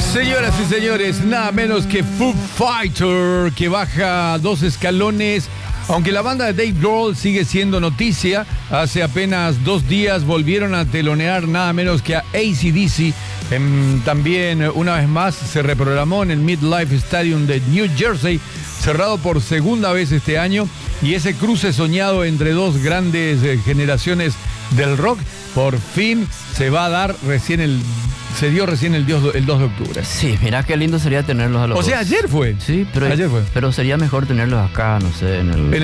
Señoras y señores, nada menos que Foo Fighter, que baja 2 escalones. Aunque la banda de Dave Grohl sigue siendo noticia, hace apenas 2 días volvieron a telonear nada menos que a AC/DC. También, una vez más, se reprogramó en el MetLife Stadium de New Jersey, cerrado por segunda vez este año. Y ese cruce soñado entre dos grandes generaciones del rock, por fin se va a dar se dio recién el 2 de octubre. Sí, mirá qué lindo sería tenerlos a los dos. O sea, ayer fue. Sí, pero ayer fue. Pero sería mejor tenerlos acá, no sé,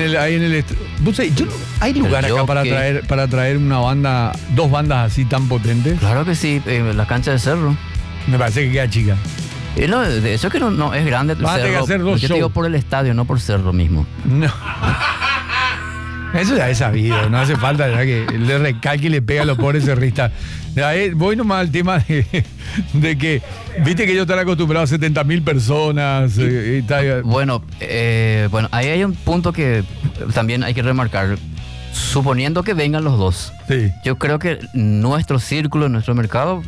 ¿Hay lugar acá para traer una banda, 2 bandas así tan potentes? Claro que sí, la cancha de Cerro. Me parece que queda chica. No, de eso que no es grande el Vas a tener que Cerro. hacer 2 Yo te shows. digo por el estadio, no por Cerro mismo. No. Eso ya es sabido, no hace falta ya que le recalque y le pega a los pobres cerristas. Voy nomás al tema de que, viste que ellos están acostumbrados a 70.000 personas. Bueno, ahí hay un punto que también hay que remarcar. Suponiendo que vengan los dos, Sí. yo creo que nuestro círculo, nuestro mercado,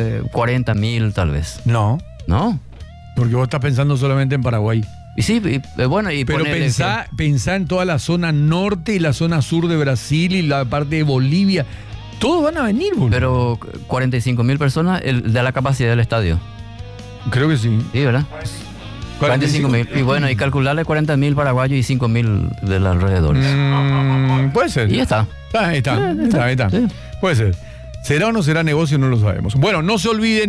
40.000 tal vez. No, ¿No? porque vos estás pensando solamente en Paraguay. Y sí, bueno, y Pero ponele pensá en toda la zona norte y la zona sur de Brasil y la parte de Bolivia. Todos van a venir, boludo. pero 45.000 personas de la capacidad del estadio. Creo que sí. Sí, ¿verdad? 45.000. Y bueno, y calcularle 40.000 paraguayos y 5.000 de los alrededores. Puede ser. Y ya está. Ahí está. Sí. Puede ser. ¿Será o no será negocio? No lo sabemos. Bueno, no se olviden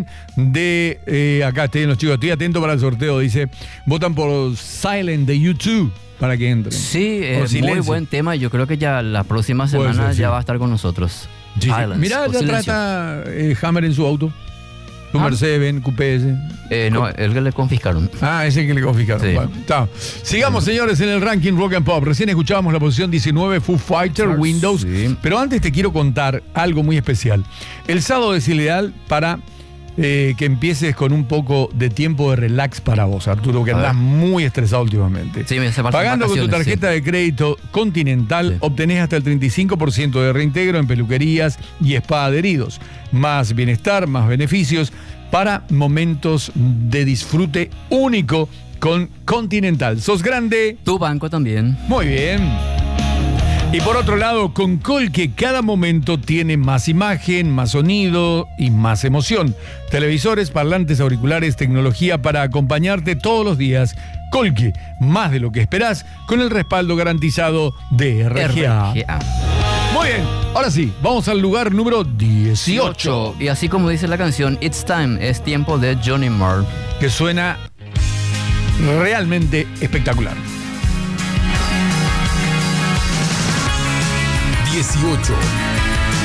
de... acá estén los chicos. Estoy atento para el sorteo. Dice, votan por Silent de YouTube para que entren. Sí, muy Silencio. buen tema. Yo creo que ya la próxima Puede semana ser, sí. ya va a estar con nosotros. Sí, sí. Silence, Mirá, o ya silencio. trata Hammer en su auto. Su Mercedes, Coupé ese. No, el que le confiscaron. Ese que le confiscaron. Sí. Bueno, está. Sigamos, señores, en el ranking Rock and Pop. Recién escuchábamos la posición 19, Foo Fighter, Windows. Sí. Pero antes te quiero contar algo muy especial. El sábado es ideal para que empieces con un poco de tiempo de relax para vos, Arturo, que A andás ver. muy estresado últimamente. Sí, me hace falta Pagando con tu vacaciones, tarjeta de crédito Continental, Sí. obtenés hasta el 35% de reintegro en peluquerías y spa adheridos. Más bienestar, más beneficios para momentos de disfrute único con Continental. ¿Sos grande? Tu banco también. Muy bien. Y por otro lado, con Colque cada momento tiene más imagen, más sonido y más emoción. Televisores, parlantes, auriculares, tecnología para acompañarte todos los días. Colque, más de lo que esperás, con el respaldo garantizado de RGA. Muy bien, ahora sí, vamos al lugar número 18. Y así como dice la canción, It's Time, es tiempo de Johnny Marr. Que suena realmente espectacular. 18.